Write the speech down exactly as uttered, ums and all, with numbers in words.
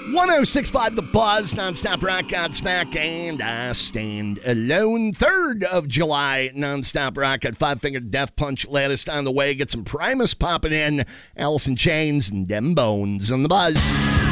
one oh six point five The Buzz, nonstop rock, Godsmack, and I Stand Alone. third of July, nonstop rock at Five Finger Death Punch. Latest on the way. Get some Primus popping in. Alice in Chains and Dem Bones on The Buzz.